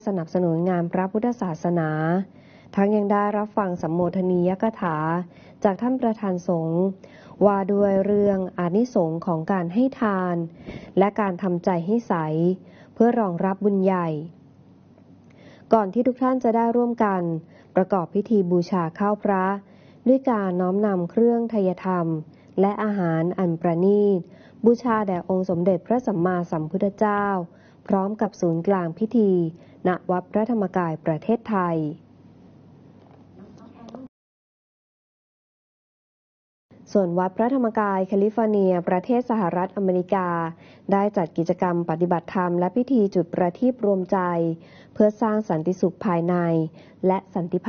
สนับสนุนงานพระพุทธศาสนาทั้งยังได้รับฟังสัมโมทนียกถาจากท่านประธานสงฆ์ว่าด้วยเรื่องอานิสงส์ของการให้ทานและการทำใจให้ใสเพื่อรองรับบุญใหญ่ก่อนที่ทุกท่านจะได้ร่วมกันประกอบพิธีบูชาข้าวพระด้วยการน้อมนำเครื่องไทยธรรมและอาหารอันประณีตบูชาแด่องค์สมเด็จพระสัมมาสัมพุทธเจ้าพร้อมกับศูนย์กลางพิธีณวัดพระธรรมกายประเทศไทยส่วนวัดพระธรรมกายแคลิฟอร์เนียประเทศสหรัฐอเมริกาได้จัดกิจกรรมปฏิบัติธรรมและพิธีจุดประทีปรวมใจเพื่อสร้างสันติสุขภายในและสันติภาพ